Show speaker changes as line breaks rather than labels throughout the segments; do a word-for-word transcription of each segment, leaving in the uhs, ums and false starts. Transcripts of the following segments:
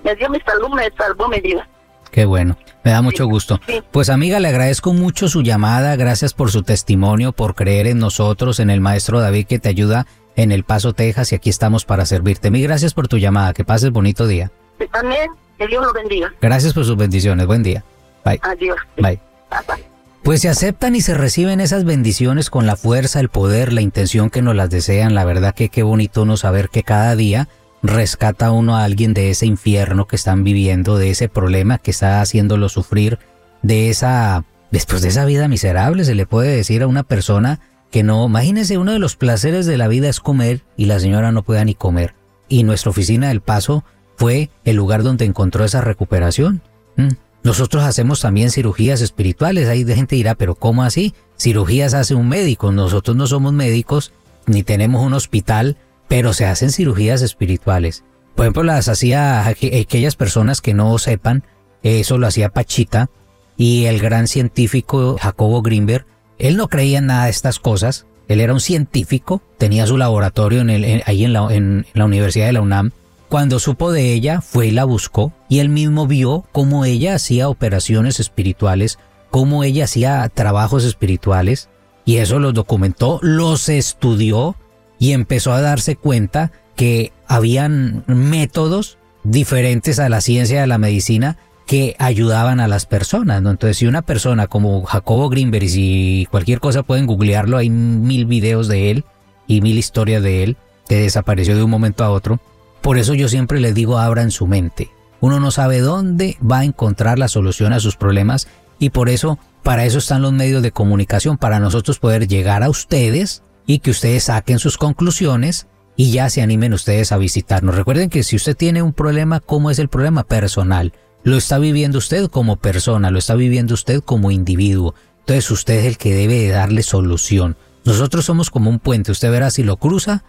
me dio mi salud, me salvó mi vida.
Qué bueno, me da mucho gusto.
Sí.
Pues amiga, le agradezco mucho su llamada, gracias por su testimonio, por creer en nosotros, en el maestro David que te ayuda en El Paso, Texas, y aquí estamos para servirte. Mil gracias por tu llamada, que pases bonito día.
Sí, también, que Dios lo bendiga.
Gracias por sus bendiciones, buen día. Bye.
Adiós.
Bye.
Bye, bye.
Pues se aceptan y se reciben esas bendiciones con la fuerza, el poder, la intención que nos las desean. La verdad que qué bonito uno saber que cada día rescata uno a alguien de ese infierno que están viviendo, de ese problema que está haciéndolo sufrir, de esa, después de esa vida miserable, se le puede decir a una persona que no, imagínense, uno de los placeres de la vida es comer y la señora no pueda ni comer. Y nuestra oficina del Paso fue el lugar donde encontró esa recuperación. ¿Mm? Nosotros hacemos también cirugías espirituales. Hay de gente que dirá, pero ¿cómo así? Cirugías hace un médico. Nosotros no somos médicos, ni tenemos un hospital, pero se hacen cirugías espirituales. Por ejemplo, las hacía aquellas personas que no sepan, eso lo hacía Pachita, y el gran científico Jacobo Greenberg, él no creía en nada de estas cosas. Él era un científico, tenía su laboratorio en el, en, ahí en la, en, en la Universidad de la UNAM. Cuando supo de ella, fue y la buscó, y él mismo vio cómo ella hacía operaciones espirituales, cómo ella hacía trabajos espirituales, y eso los documentó, los estudió, y empezó a darse cuenta que habían métodos diferentes a la ciencia de la medicina que ayudaban a las personas, ¿no? Entonces, si una persona como Jacobo Greenberg, y si cualquier cosa pueden googlearlo, hay mil videos de él y mil historias de él, que desapareció de un momento a otro. Por eso yo siempre les digo, abran su mente. Uno no sabe dónde va a encontrar la solución a sus problemas, y por eso, para eso están los medios de comunicación, para nosotros poder llegar a ustedes y que ustedes saquen sus conclusiones y ya se animen ustedes a visitarnos. Recuerden que si usted tiene un problema, ¿cómo es el problema? Personal. Lo está viviendo usted como persona, lo está viviendo usted como individuo. Entonces usted es el que debe de darle solución. Nosotros somos como un puente, usted verá si lo cruza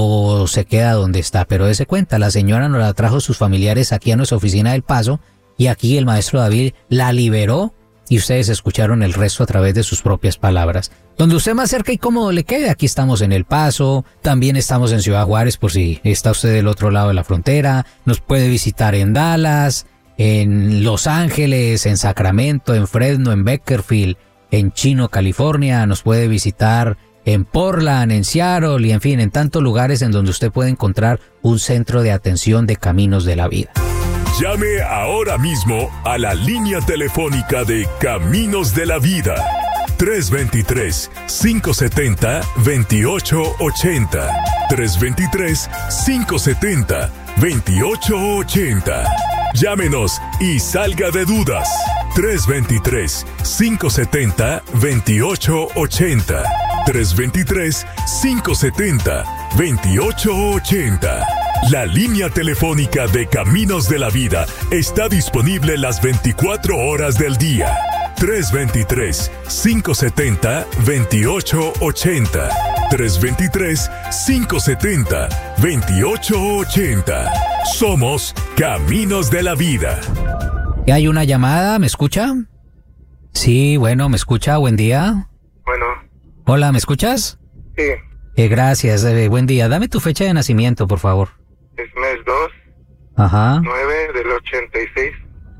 o se queda donde está, pero dése cuenta, la señora nos la trajo sus familiares aquí a nuestra oficina del Paso, y aquí el maestro David la liberó, y ustedes escucharon el resto a través de sus propias palabras. Donde usted más cerca y cómodo le quede, aquí estamos en El Paso, también estamos en Ciudad Juárez por si está usted del otro lado de la frontera, nos puede visitar en Dallas, en Los Ángeles, en Sacramento, en Fresno, en Bakersfield, en Chino, California, nos puede visitar en Portland, en Seattle y en fin, en tantos lugares en donde usted puede encontrar un centro de atención de caminos de la vida.
Llame ahora mismo a la línea telefónica de Caminos de la Vida. tres dos tres, cinco siete cero, dos ocho ocho cero. tres dos tres, cinco siete cero, dos ocho ocho cero. Llámenos y salga de dudas. tres dos tres, cinco siete cero, dos ocho ocho cero. tres dos tres, cinco siete cero, dos ocho ocho cero. La línea telefónica de Caminos de la Vida está disponible las veinticuatro horas del día. tres dos tres, cinco siete cero, dos ocho ocho cero. tres dos tres, cinco siete cero, dos ocho ocho cero. Somos Caminos de la Vida.
¿Hay una llamada? ¿Me escucha? Sí, bueno, ¿me escucha? Buen día.
Bueno.
Hola, ¿me escuchas?
Sí.
Eh, gracias, eh, buen día. Dame tu fecha de nacimiento, por favor.
Es mes dos.
Ajá.
nueve del ochenta y seis.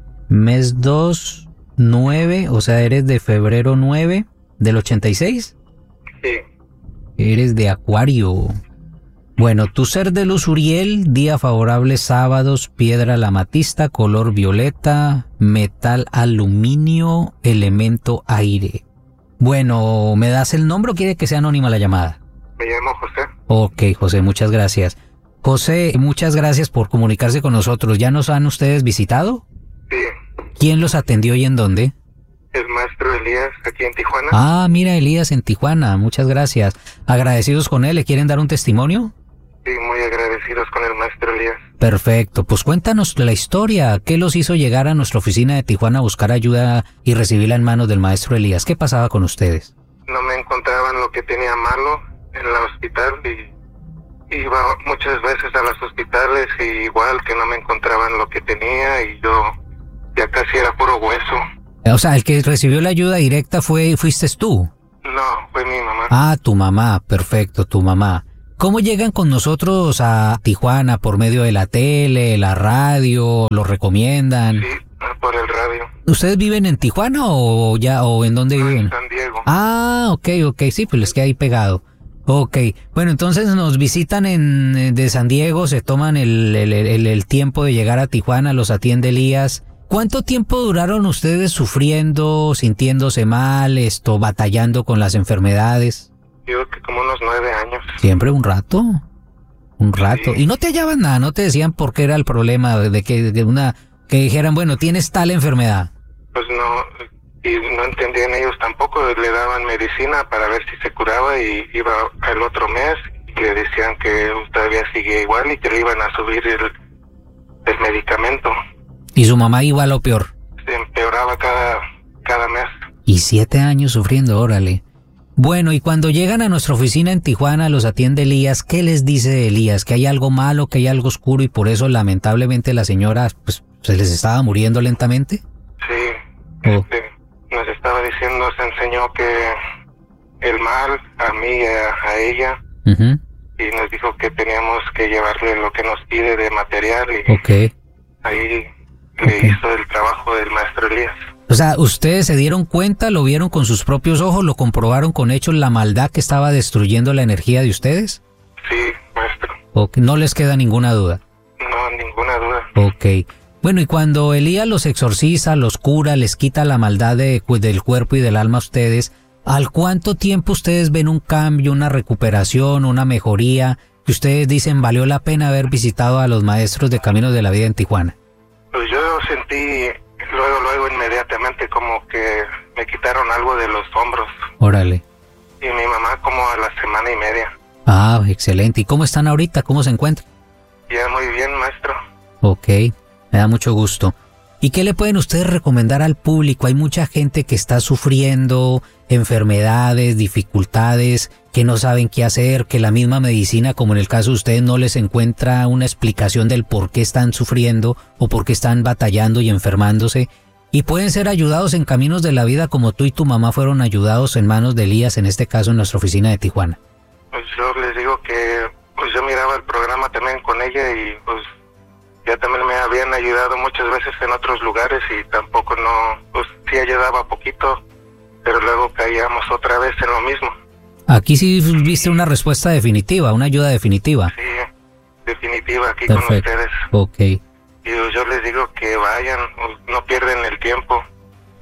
Mes dos, nueve, o sea, eres de febrero nueve del ochenta y seis.
Sí.
Eres de Acuario. Bueno, tu ser de luz Uriel, día favorable sábados, piedra la amatista, color violeta, metal aluminio, elemento aire. Bueno, ¿me das el nombre o quiere que sea anónima la llamada?
Me llamo José.
Ok, José, muchas gracias. José, muchas gracias por comunicarse con nosotros. ¿Ya nos han ustedes visitado?
Sí.
¿Quién los atendió y en dónde?
El maestro Elías, aquí en Tijuana.
Ah, mira, Elías en Tijuana, muchas gracias. ¿Agradecidos con él? ¿Le quieren dar un testimonio?
Sí, muy agradecidos con el maestro Elías.
Perfecto, pues cuéntanos la historia. ¿Qué los hizo llegar a nuestra oficina de Tijuana a buscar ayuda y recibirla en manos del maestro Elías? ¿Qué pasaba con ustedes?
No me encontraban lo que tenía malo en el hospital y iba muchas veces a los hospitales y igual que no me encontraban lo que tenía y yo ya casi era puro hueso.
O sea, el que recibió la ayuda directa fue, fuiste tú.
No, fue mi mamá.
Ah, tu mamá, perfecto, tu mamá. ¿Cómo llegan con nosotros a Tijuana? ¿Por medio de la tele, la radio? ¿Lo recomiendan?
Sí, por el radio.
¿Ustedes viven en Tijuana o ya o en dónde
No,
viven?
en San Diego.
Ah, ok, ok, sí, pues les queda ahí pegado. Ok, bueno, entonces nos visitan en de San Diego, se toman el, el, el, el tiempo de llegar a Tijuana, los atiende Elías. ¿Cuánto tiempo duraron ustedes sufriendo, sintiéndose mal, esto, batallando con las enfermedades?
Yo creo que como unos nueve años.
Siempre un rato, un rato.
Sí.
Y no te hallaban nada, no te decían por qué era el problema, de que de una que dijeran, bueno, tienes tal enfermedad.
Pues no, y no entendían ellos tampoco, le daban medicina para ver si se curaba y iba al otro mes y le decían que todavía sigue igual y que le iban a subir el, el medicamento.
Y su mamá iba a lo peor.
Se empeoraba cada, cada mes.
Y siete años sufriendo, órale. Bueno, y cuando llegan a nuestra oficina en Tijuana, los atiende Elías. ¿Qué les dice Elías? ¿Que hay algo malo, que hay algo oscuro y por eso lamentablemente la señora pues, se les estaba muriendo lentamente?
Sí,
Oh.
este, nos estaba diciendo, se enseñó que el mal a mí y a, a ella,
Uh-huh.
y nos dijo que teníamos que llevarle lo que nos pide de material y
Ok.
ahí
Ok.
le hizo el trabajo del maestro Elías.
O sea, ¿ustedes se dieron cuenta, lo vieron con sus propios ojos, lo comprobaron con hechos la maldad que estaba destruyendo la energía de ustedes?
Sí, maestro,
¿O que no les queda ninguna duda?
no, ninguna duda.
Ok. Bueno, y cuando Elías los exorciza, los cura, les quita la maldad de, del cuerpo y del alma a ustedes, ¿al cuánto tiempo ustedes ven un cambio, una recuperación, una mejoría, que ustedes dicen valió la pena haber visitado a los maestros de Caminos de la Vida en Tijuana?
Pues yo sentí luego, luego inmediatamente como que me quitaron algo de los hombros
Órale.
y mi mamá como a la semana y media.
Ah, excelente. ¿Y cómo están ahorita? ¿Cómo se encuentran?
Ya muy bien, maestro.
Ok, me da mucho gusto. ¿Y qué le pueden ustedes recomendar al público? Hay mucha gente que está sufriendo enfermedades, dificultades, que no saben qué hacer, que la misma medicina, como en el caso de ustedes, no les encuentra una explicación del por qué están sufriendo o por qué están batallando y enfermándose. Y pueden ser ayudados en Caminos de la Vida como tú y tu mamá fueron ayudados en manos de Elías, en este caso en nuestra oficina de Tijuana.
Pues yo les digo que pues yo miraba el programa también con ella y pues ya también me habían ayudado muchas veces en otros lugares y tampoco no, pues sí ayudaba poquito, pero luego caíamos otra vez en lo mismo.
Aquí sí viste una respuesta definitiva, una ayuda definitiva.
Sí, definitiva aquí
Perfecto.
con ustedes.
Ok.
Y yo, yo les digo que vayan, pues, no pierden el tiempo y,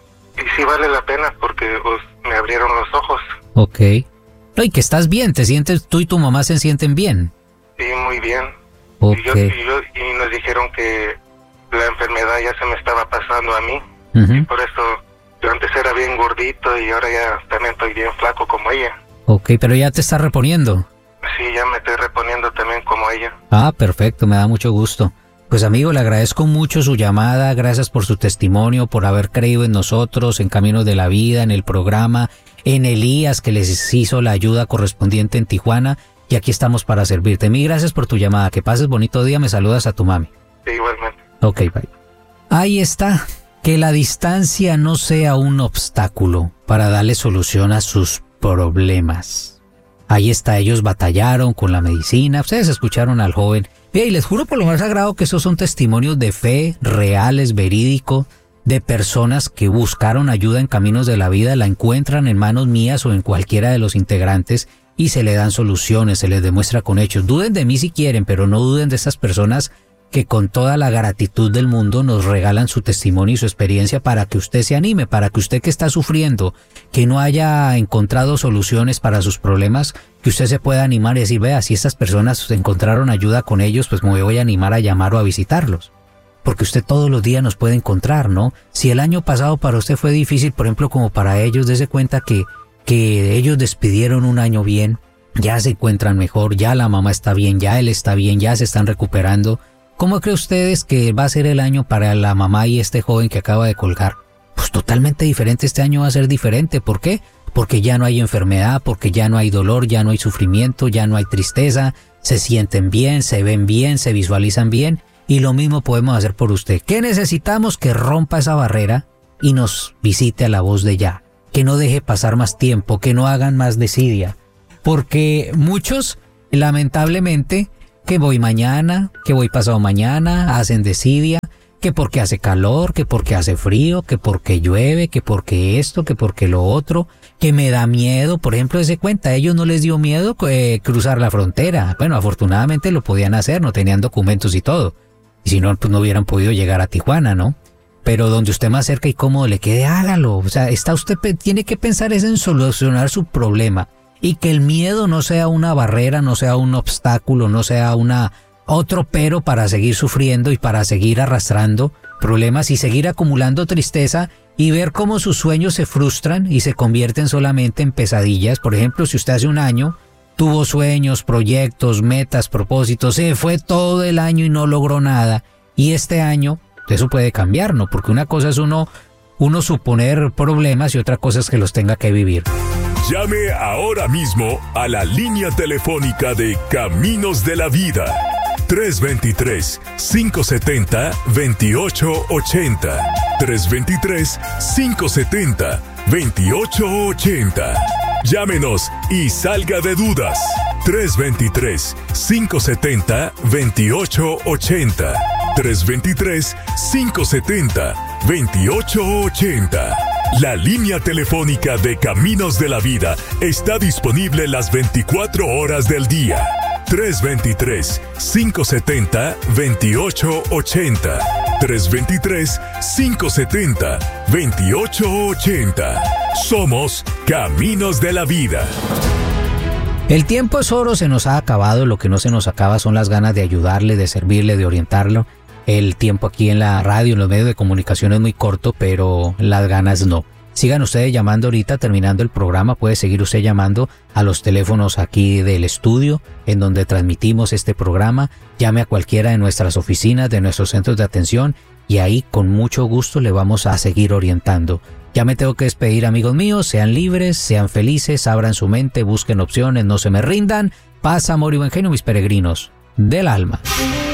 y sí vale la pena porque pues me abrieron los ojos.
Ok. No, y que estás bien, te sientes, tú y tu mamá se sienten bien.
Sí, muy bien.
Ok.
Y, yo, y, yo, y nos dijeron que la enfermedad ya se me estaba pasando a mí.
Ujú.
Por eso yo antes era bien gordito y ahora ya también estoy bien flaco como ella.
Ok, pero ya te estás reponiendo.
Sí, ya me estoy reponiendo también como ella.
Ah, perfecto, me da mucho gusto. Pues amigo, le agradezco mucho su llamada, gracias por su testimonio, por haber creído en nosotros, en Caminos de la Vida, en el programa, en Elías que les hizo la ayuda correspondiente en Tijuana y aquí estamos para servirte. Mil gracias por tu llamada, que pases bonito día, me saludas a tu mami.
Sí, igualmente.
Ok, bye. Ahí está, que la distancia no sea un obstáculo para darle solución a sus problemas. Ahí está, ellos batallaron con la medicina, ustedes escucharon al joven. Mira, y les juro por lo más sagrado que esos son testimonios de fe, reales, verídicos, de personas que buscaron ayuda en Caminos de la Vida, la encuentran en manos mías o en cualquiera de los integrantes y se le dan soluciones, se les demuestra con hechos. Duden de mí si quieren, pero no duden de estas personas que con toda la gratitud del mundo nos regalan su testimonio y su experiencia para que usted se anime, para que usted que está sufriendo, que no haya encontrado soluciones para sus problemas, que usted se pueda animar y decir, vea, si estas personas encontraron ayuda con ellos, pues me voy a animar a llamar o a visitarlos. Porque usted todos los días nos puede encontrar, ¿no? Si el año pasado para usted fue difícil, por ejemplo, como para ellos, dése cuenta que, que ellos despidieron un año bien, ya se encuentran mejor, ya la mamá está bien, ya él está bien, ya se están recuperando. ¿Cómo cree ustedes que va a ser el año para la mamá y este joven que acaba de colgar? Pues totalmente diferente, este año va a ser diferente. ¿Por qué? Porque ya no hay enfermedad, porque ya no hay dolor, ya no hay sufrimiento, ya no hay tristeza, se sienten bien, se ven bien, se visualizan bien y lo mismo podemos hacer por usted. ¿Qué necesitamos? Que rompa esa barrera y nos visite a la voz de ya, que no deje pasar más tiempo, que no hagan más desidia, porque muchos lamentablemente, que voy mañana, que voy pasado mañana, hacen desidia, que porque hace calor, que porque hace frío, que porque llueve, que porque esto, que porque lo otro, que me da miedo. Por ejemplo, dése cuenta, a ellos no les dio miedo eh, cruzar la frontera. Bueno, afortunadamente lo podían hacer, no tenían documentos y todo. Y si no, pues no hubieran podido llegar a Tijuana, ¿no? Pero donde usted más cerca y cómodo le quede, hágalo. O sea, está usted, tiene que pensar es en solucionar su problema. Y que el miedo no sea una barrera, no sea un obstáculo, no sea una otro pero para seguir sufriendo y para seguir arrastrando problemas y seguir acumulando tristeza y ver cómo sus sueños se frustran y se convierten solamente en pesadillas. Por ejemplo, si usted hace un año tuvo sueños, proyectos, metas, propósitos, se fue todo el año y no logró nada, y este año eso puede cambiar, ¿no? Porque una cosa es uno, uno suponer problemas y otra cosa es que los tenga que vivir.
Llame ahora mismo a la línea telefónica de Caminos de la Vida. tres dos tres, cinco siete cero, dos ocho ocho cero. tres dos tres, cinco siete cero, dos ocho ocho cero. Llámenos y salga de dudas. tres dos tres, cinco siete cero, dos ocho ocho cero. tres dos tres, cinco siete cero, dos ocho ocho cero. La línea telefónica de Caminos de la Vida está disponible las veinticuatro horas del día. tres dos tres, cinco siete cero, dos ocho ocho cero. tres dos tres, cinco siete cero, dos ocho ocho cero. Somos Caminos de la Vida.
El tiempo es oro, se nos ha acabado. Lo que no se nos acaba son las ganas de ayudarle, de servirle, de orientarlo. El tiempo aquí en la radio, en los medios de comunicación es muy corto, pero las ganas no. Sigan ustedes llamando ahorita, terminando el programa, puede seguir usted llamando a los teléfonos aquí del estudio, en donde transmitimos este programa. Llame a cualquiera de nuestras oficinas, de nuestros centros de atención, y ahí con mucho gusto le vamos a seguir orientando. Ya me tengo que despedir, amigos míos, sean libres, sean felices, abran su mente, busquen opciones, no se me rindan. Paz, amor y buen genio, mis peregrinos del alma.